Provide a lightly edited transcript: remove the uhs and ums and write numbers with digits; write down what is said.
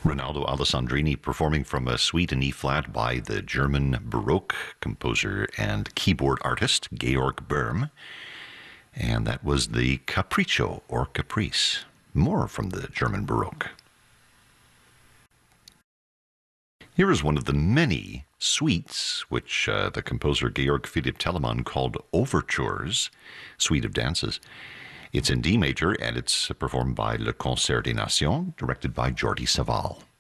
Ronaldo Alessandrini performing from a suite in E-flat by the German Baroque composer and keyboard artist Georg Böhm. And that was the Capriccio, or Caprice. More from the German Baroque. Here is one of the many suites which the composer Georg Philipp Telemann called overtures, suite of dances. It's in D major, and it's performed by Le Concert des Nations, directed by Jordi Savall.